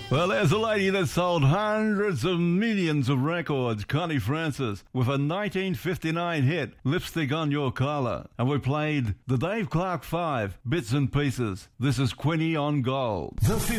Well, there's a lady that sold hundreds of millions of records, Connie Francis, with a 1959 hit, Lipstick on Your Collar. And we played the Dave Clark 5, Bits and Pieces. This is Quinny on Gold.